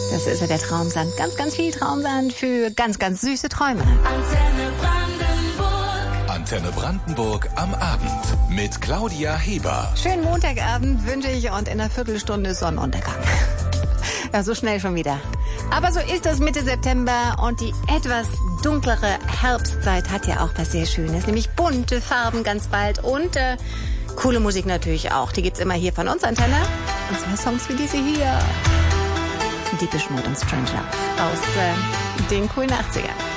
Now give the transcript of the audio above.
Das ist ja der Traumsand. Ganz, ganz viel Traumsand für ganz, ganz süße Träume. Antenne Brandenburg am Abend mit Claudia Heber. Schönen Montagabend wünsche ich und in einer Viertelstunde Sonnenuntergang. Ja, so schnell schon wieder. Aber so ist das Mitte September und die etwas dunklere Herbstzeit hat ja auch was sehr Schönes, nämlich bunte Farben ganz bald und coole Musik natürlich auch. Die gibt's immer hier von uns, Antenne. Und zwar Songs wie diese hier. Deepish Mode und Strange Love aus den coolen 80ern.